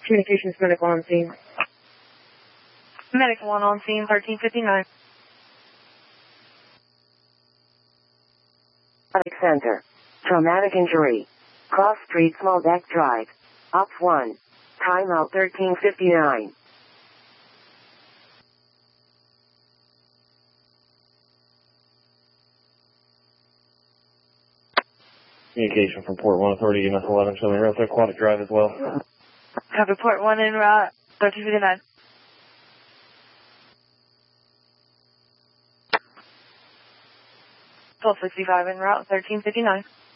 Communications medical on scene. Medical 1 on scene, 1359. Center. Traumatic injury. Cross Street Small Deck Drive. Up 1. Timeout 1359. Communication from Port 1 Authority, EMS 11, showing route to Aquatic Drive as well. Copy Port 1 en route, 1359. Pulse 65 en route, 1359.